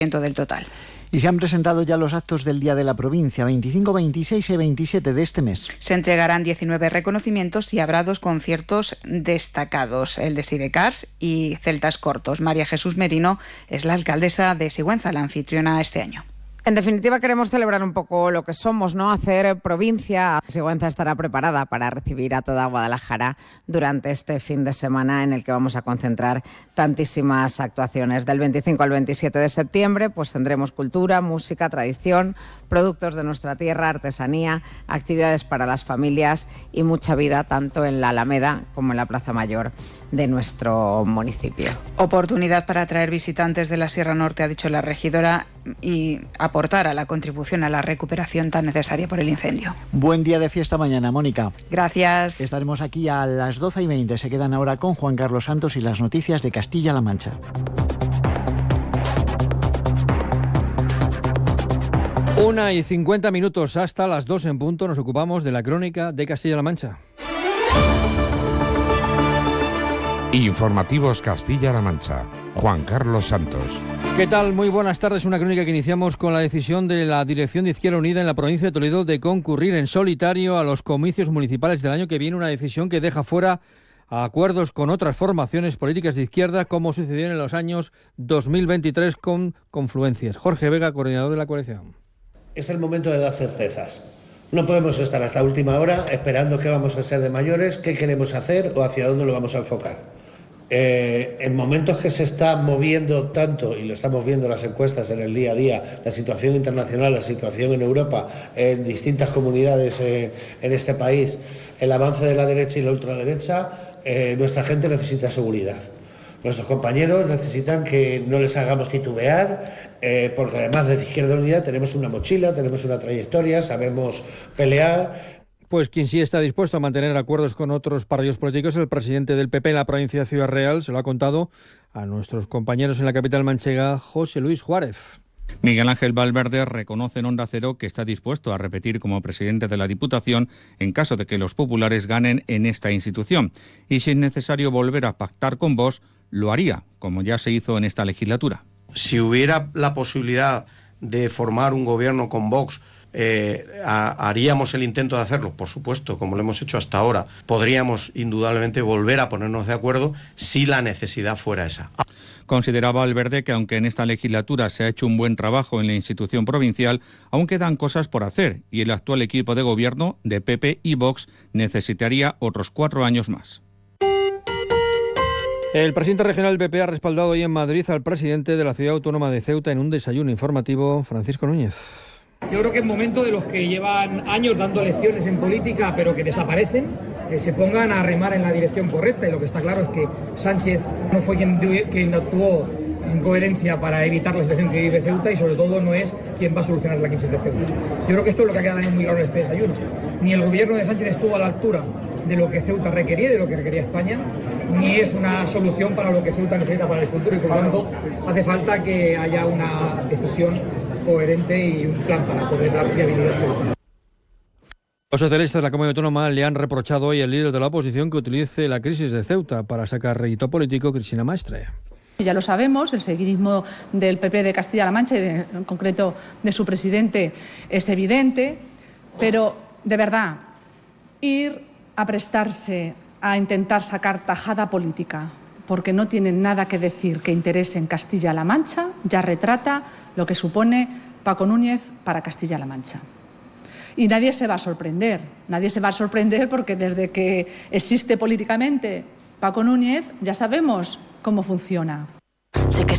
del total. Y se han presentado ya los actos del Día de la Provincia, 25, 26 y 27 de este mes. Se entregarán 19 reconocimientos y habrá 2 conciertos destacados, el de Sidecars y Celtas Cortos. María Jesús Merino es la alcaldesa de Sigüenza, la anfitriona este año. En definitiva, queremos celebrar un poco lo que somos, ¿no? Hacer provincia. Sigüenza estará preparada para recibir a toda Guadalajara durante este fin de semana en el que vamos a concentrar tantísimas actuaciones. Del 25 al 27 de septiembre, pues tendremos cultura, música, tradición, productos de nuestra tierra, artesanía, actividades para las familias y mucha vida, tanto en la Alameda como en la Plaza Mayor de nuestro municipio. Oportunidad para atraer visitantes de la Sierra Norte, ha dicho la regidora, y aportar a la contribución a la recuperación tan necesaria por el incendio. Buen día de fiesta mañana, Mónica. Gracias. Estaremos aquí a las 12:20. Se quedan ahora con Juan Carlos Santos y las noticias de Castilla-La Mancha. 1:50 hasta las 2 en punto. Nos ocupamos de la crónica de Castilla-La Mancha. Informativos Castilla-La Mancha. Juan Carlos Santos. ¿Qué tal? Muy buenas tardes. Una crónica que iniciamos con la decisión de la Dirección de Izquierda Unida en la provincia de Toledo de concurrir en solitario a los comicios municipales del año que viene. Una decisión que deja fuera a acuerdos con otras formaciones políticas de izquierda, como sucedió en los años 2023 con confluencias. Jorge Vega, coordinador de la coalición. Es el momento de dar certezas. No podemos estar hasta última hora esperando qué vamos a ser de mayores, qué queremos hacer o hacia dónde lo vamos a enfocar. En momentos que se está moviendo tanto, y lo estamos viendo en las encuestas en el día a día, la situación internacional, la situación en Europa, en distintas comunidades en este país, el avance de la derecha y la ultraderecha, nuestra gente necesita seguridad. Nuestros compañeros necesitan que no les hagamos titubear, porque además de Izquierda Unida tenemos una mochila, tenemos una trayectoria, sabemos pelear. Pues quien sí está dispuesto a mantener acuerdos con otros partidos políticos, el presidente del PP en la provincia de Ciudad Real, se lo ha contado a nuestros compañeros en la capital manchega, José Luis Juárez. Miguel Ángel Valverde reconoce en Onda Cero que está dispuesto a repetir como presidente de la Diputación en caso de que los populares ganen en esta institución. Y si es necesario volver a pactar con Vox, lo haría, como ya se hizo en esta legislatura. Si hubiera la posibilidad de formar un gobierno con Vox, haríamos el intento de hacerlo, por supuesto, como lo hemos hecho hasta ahora. Podríamos indudablemente volver a ponernos de acuerdo si la necesidad fuera esa. Consideraba Valverde que aunque en esta legislatura se ha hecho un buen trabajo en la institución provincial, aún quedan cosas por hacer y el actual equipo de gobierno de PP y Vox necesitaría otros 4 años más. El presidente regional del PP ha respaldado hoy en Madrid al presidente de la ciudad autónoma de Ceuta en un desayuno informativo, Francisco Núñez. Yo creo que es momento de los que llevan años dando lecciones en política pero que desaparecen, que se pongan a remar en la dirección correcta, y lo que está claro es que Sánchez no fue quien actuó en coherencia para evitar la situación que vive Ceuta, y sobre todo no es quien va a solucionar la crisis de Ceuta. Yo creo que esto es lo que ha quedado muy claro en este desayuno. Ni el gobierno de Sánchez estuvo a la altura de lo que Ceuta requería, de lo que requería España, ni es una solución para lo que Ceuta necesita para el futuro, y por lo tanto hace falta que haya una decisión coherente y un plan para poder dar viabilidad a Ceuta. Los socialistas de la Comunidad Autónoma le han reprochado hoy al líder de la oposición que utilice la crisis de Ceuta para sacar rédito político, Cristina Maestre. Ya lo sabemos, el seguidismo del PP de Castilla-La Mancha y en concreto de su presidente es evidente, pero de verdad, ir a prestarse a intentar sacar tajada política porque no tienen nada que decir que interese en Castilla-La Mancha, ya retrata lo que supone Paco Núñez para Castilla-La Mancha. Y nadie se va a sorprender porque desde que existe políticamente Paco Núñez ya sabemos cómo funciona. Sé que